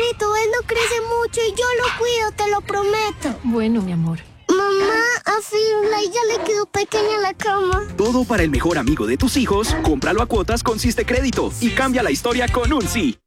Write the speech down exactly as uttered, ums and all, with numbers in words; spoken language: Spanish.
pajarito, él no crece mucho y yo lo cuido, te lo prometo. Bueno, mi amor. Mamá, a Firulais ya le quedó pequeña la cama. Todo para el mejor amigo de tus hijos, cómpralo a cuotas con Siste Crédito y cambia la historia con un sí.